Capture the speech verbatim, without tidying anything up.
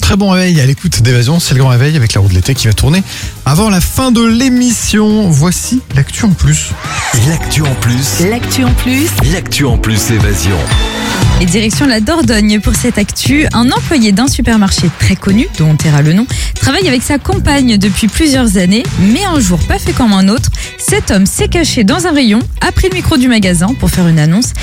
Très bon réveil à l'écoute d'Évasion, c'est le grand réveil avec la roue de l'été qui va tourner avant la fin de l'émission. Voici l'actu en plus. L'actu en plus. L'actu en plus. L'actu en plus Évasion. Et direction la Dordogne pour cette actu. Un employé d'un supermarché très connu, dont on taira le nom, travaille avec sa compagne depuis plusieurs années. Mais un jour, pas fait comme un autre, cet homme s'est caché dans un rayon, a pris le micro du magasin pour faire une annonce